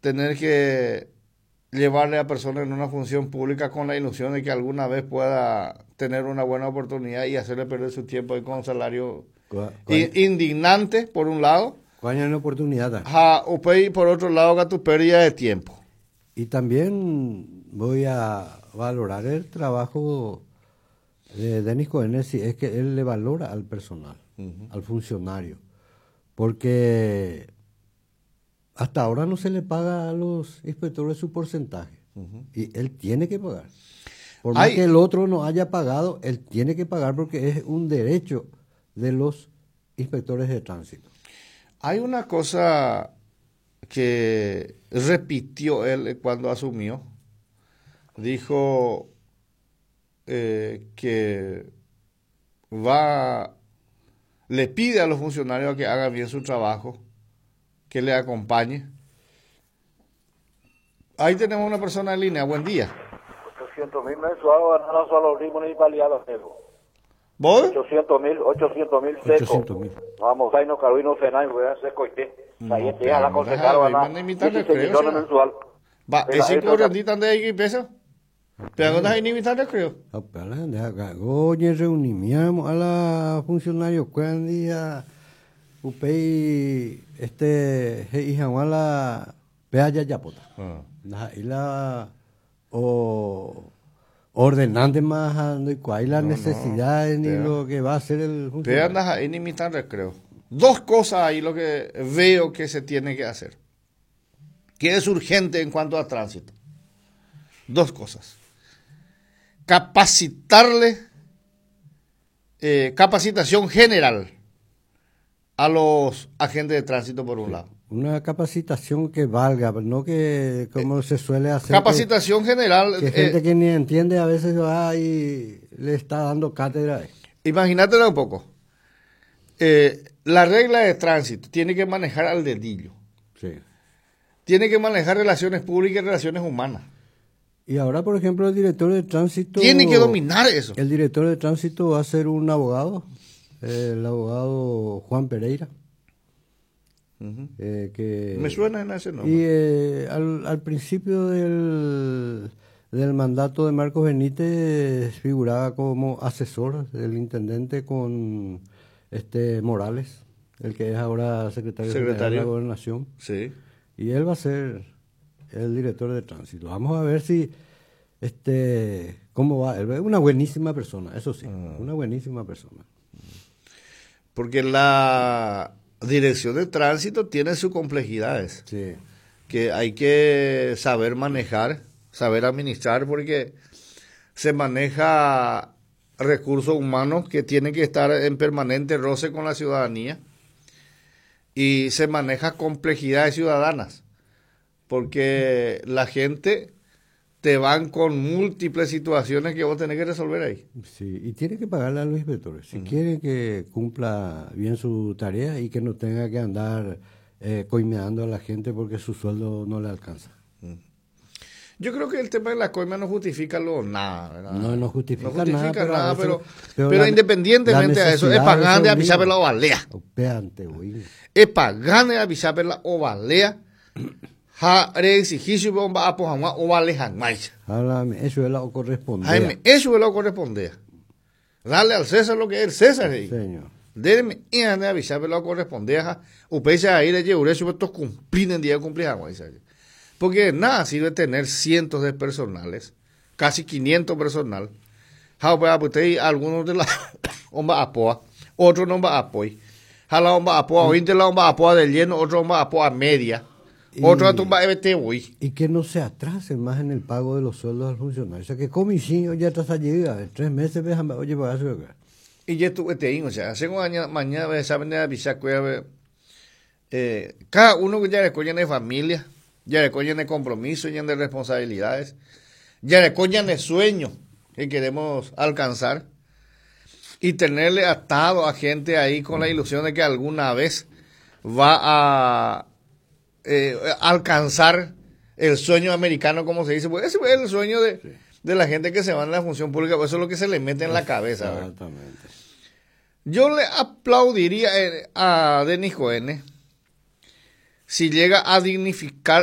tener que llevarle a personas en una función pública con la ilusión de que alguna vez pueda tener una buena oportunidad y hacerle perder su tiempo con un salario indignante, por un lado. ¿Cuál es la oportunidad? O por otro lado, que tu pérdida de tiempo. Y también voy a valorar el trabajo de Denis Cohen, si es que él le valora al personal, al funcionario, porque hasta ahora no se le paga a los inspectores su porcentaje, y él tiene que pagar. Por más que el otro no haya pagado, él tiene que pagar porque es un derecho de los inspectores de tránsito. Hay una cosa que repitió él cuando asumió. Dijo que le pide a los funcionarios que hagan bien su trabajo, que le acompañe. Ahí tenemos una persona en línea. Buen día. 800.000 mensuales, no solo ritmo ni paliado. ¿Vos? 800.000 seco. Vamos, ahí no Carolino Fenay, voy a hacer coite. Ahí te la consejaron a 16 millones mensual. Va, ese correndita de ahí pesa. Pero no hay ni mitad de creo. Oye, reunimos a la funcionario cuando día upei hija la pea ya yapota. Y la ordenante más no hay las necesidades ni lo que va a hacer el funcionario. Pero ahí ni mitad de creo. Dos cosas ahí lo que veo que se tiene que hacer, que es urgente en cuanto a tránsito. Dos cosas. Capacitarle, capacitación general a los agentes de tránsito por un lado. Una capacitación que valga, no que como se suele hacer. Capacitación general. Que gente que ni entiende a veces va y le está dando cátedra. Imagínatelo un poco. La regla de tránsito tiene que manejar al dedillo. Sí. Tiene que manejar relaciones públicas y relaciones humanas. Y ahora, por ejemplo, el director de tránsito... Tiene que dominar eso. El director de tránsito va a ser un abogado, el abogado Juan Pereira. Que, me suena en ese nombre. Y al principio del mandato de Marcos Benítez figuraba como asesor del intendente con Morales, el que es ahora secretario de la Gobernación. Sí. Y él va a ser el director de tránsito. Vamos a ver si cómo va. Él es una buenísima persona, eso sí, una buenísima persona. Porque la dirección de tránsito tiene sus complejidades. Sí. Que hay que saber manejar, saber administrar, porque se maneja recursos humanos que tienen que estar en permanente roce con la ciudadanía, y se maneja complejidades ciudadanas, porque la gente te van con múltiples situaciones que vos tenés que resolver ahí. Sí, y tiene que pagarle a los inspectores si quiere que cumpla bien su tarea y que no tenga que andar coimeando a la gente porque su sueldo no le alcanza. Yo creo que el tema de la coima no justifica nada, ¿verdad? No justifica nada, pero independientemente de eso, es pagar de avisar la ovalea. Es pagar de avisar la ovalea. Eso es lo corresponde. Eso es lo que corresponde. Dale al César lo que es el César. Señor. Deme de avisar lo que corresponde. Ustedes ahí le llevo eso, estos cumplir en día de cumplir. Porque nada sirve tener cientos de personales, casi 500 personal. Algunos de la homba apoa, otros no va a apoyar. La homba apoa, hoy de la homba apoa del lleno, otro homba apoa media. Otro tumba EBT hoy. Y que no se atrasen más en el pago de los sueldos al funcionario. O sea, que comisionio ya está llegando. En 3 meses, oye, pagar su acá. Y ya estuve o sea, hace mañana saben de avisar cada uno que ya le coñan de familia, ya le coñan de compromiso, ya de responsabilidades, ya le coñan de sueño que queremos alcanzar, y tenerle atado a gente ahí con la ilusión de que alguna vez va a alcanzar el sueño americano, como se dice. Pues ese es el sueño de la gente que se va en la función pública, pues eso es lo que se le mete en la cabeza. Exactamente. Yo le aplaudiría a Denis Cohen si llega a dignificar